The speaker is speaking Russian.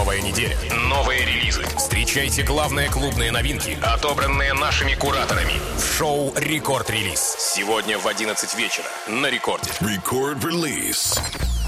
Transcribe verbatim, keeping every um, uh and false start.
Новая неделя, новые релизы. Встречайте главные клубные новинки, отобранные нашими кураторами. В шоу «Рекорд Релиз». Сегодня в одиннадцать вечера на Рекорде. Рекорд Релиз.